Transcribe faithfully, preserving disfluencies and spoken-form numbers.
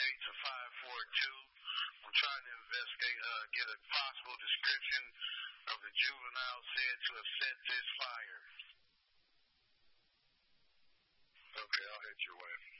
eight to five four two. I'm trying to investigate, uh, get a possible description of the juvenile said to have set this fire. Okay, I'll head your way.